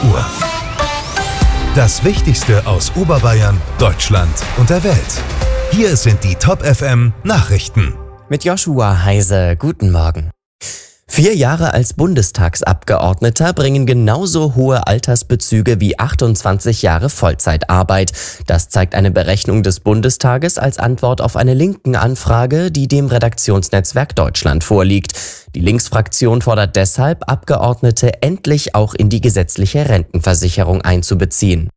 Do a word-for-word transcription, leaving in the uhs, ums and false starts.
Uhr. Das Wichtigste aus Oberbayern, Deutschland und der Welt. Hier sind die Top F M Nachrichten. Mit Joshua Heise, guten Morgen. Vier Jahre als Bundestagsabgeordneter bringen genauso hohe Altersbezüge wie achtundzwanzig Jahre Vollzeitarbeit. Das zeigt eine Berechnung des Bundestages als Antwort auf eine Linken-Anfrage, die dem Redaktionsnetzwerk Deutschland vorliegt. Die Linksfraktion fordert deshalb, Abgeordnete endlich auch in die gesetzliche Rentenversicherung einzubeziehen.